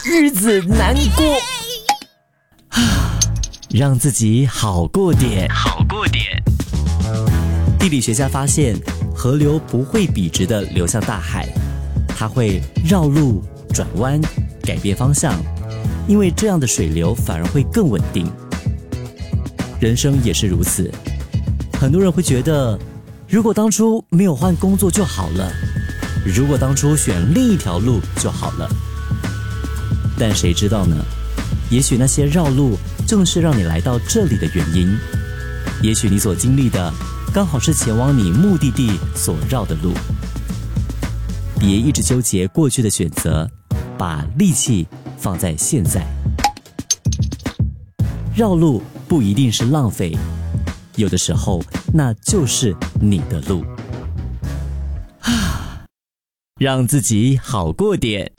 日子难过。让自己好过点。地理学家发现，河流不会笔直地流向大海，它会绕路、转弯、改变方向，因为这样的水流反而会更稳定。人生也是如此，很多人会觉得，如果当初没有换工作就好了，如果当初选另一条路就好了。但谁知道呢？也许那些绕路正是让你来到这里的原因，也许你所经历的刚好是前往你目的地所绕的路。别一直纠结过去的选择，把力气放在现在。绕路不一定是浪费，有的时候那就是你的路。让自己好过点。